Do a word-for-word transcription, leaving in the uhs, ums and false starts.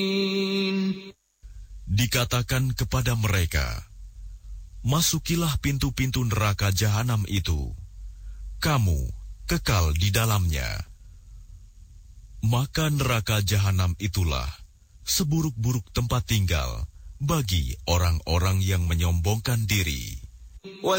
Dikatakan kepada mereka, masukilah pintu-pintu neraka jahanam itu, kamu kekal di dalamnya. Maka neraka jahanam itulah seburuk-buruk tempat tinggal bagi orang-orang yang menyombongkan diri.